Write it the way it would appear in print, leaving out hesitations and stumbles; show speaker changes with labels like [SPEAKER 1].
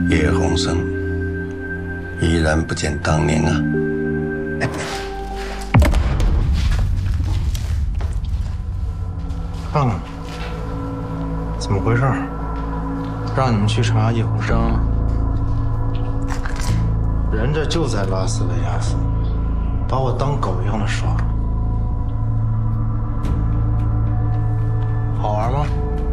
[SPEAKER 1] 叶鸿生依然不见当年啊！
[SPEAKER 2] 看看，怎么回事？让你们去查叶鸿生，人家就在拉斯维加斯，把我当狗一样的耍，好玩吗？